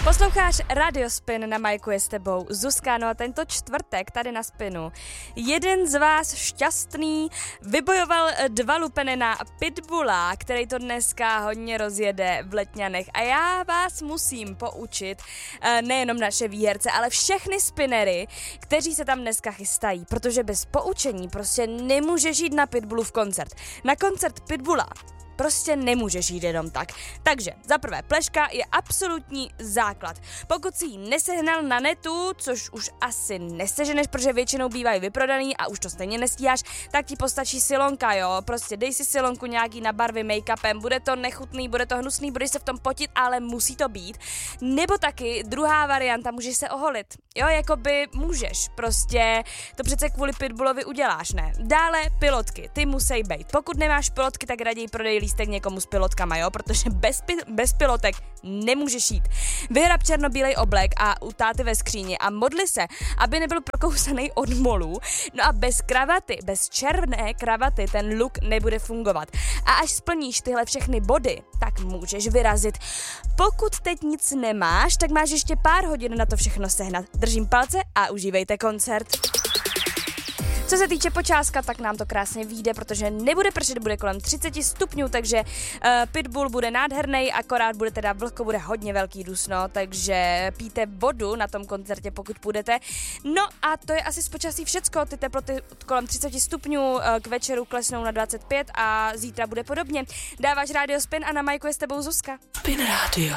Posloucháš Radio Spin, na majku je s tebou Zuzka, no a tento čtvrtek tady na Spinu jeden z vás šťastný vybojoval 2 lupeny na Pitbulla, který to dneska hodně rozjede v Letňanech a já vás musím poučit, nejenom naše výherce, ale všechny spinery, kteří se tam dneska chystají, protože bez poučení prostě nemůžeš jít na Pitbullův koncert. Na koncert Pitbulla prostě nemůžeš jít jenom tak. Takže za prvé, pleška je absolutní základ. Pokud si ji nesehnal na netu, což už asi neseženeš, protože většinou bývají vyprodaný a už to stejně nestíháš, tak ti postačí silonka, jo. Prostě dej si silonku nějaký na barvy make-upem, bude to nechutný, bude to hnusný, budeš se v tom potit, ale musí to být. Nebo taky druhá varianta, můžeš se oholit. Jo, jakoby můžeš, prostě to přece kvůli Pitbullovi uděláš, ne? Dále pilotky, ty musí být. Pokud nemáš pilotky, tak raději prodej lístek někomu s pilotkama, jo, protože bez pilotek nemůžeš jít. Vyhrab černobílej oblek a u táty ve skříni a modli se, aby nebyl prokousaný od molů. No a bez kravaty, bez černé kravaty ten look nebude fungovat. A až splníš tyhle všechny body, tak můžeš vyrazit. Pokud teď nic nemáš, tak máš ještě pár hodin na to všechno sehnat. Držím palce a užívejte koncert. Co se týče počáska, tak nám to krásně vyjde, protože nebude pršet, bude kolem 30 stupňů, takže Pitbull bude nádherný, akorát bude teda vlhko, bude hodně velký dusno, takže pijte vodu na tom koncertě, pokud půjdete. No a to je asi z počasí všecko, ty teploty kolem 30 stupňů, k večeru klesnou na 25 a zítra bude podobně. Dáváš Radio Spin a na majku je s tebou Zuzka. Spin Radio.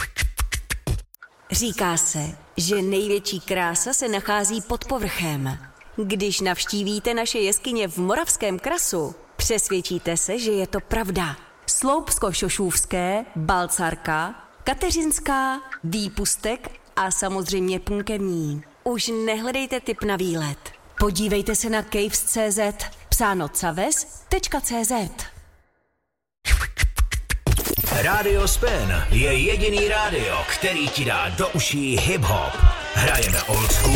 Říká se, že největší krása se nachází pod povrchem. Když navštívíte naše jeskyně v Moravském krasu, přesvědčíte se, že je to pravda. Sloupsko-Šošůvské, Balcarka, Kateřinská, Výpustek a samozřejmě Punkevní. Už nehledejte tip na výlet. Podívejte se na caves.cz, psáno caves.cz. Radio Spin je jediný rádio, který ti dá do uší hip-hop. Hrajeme old school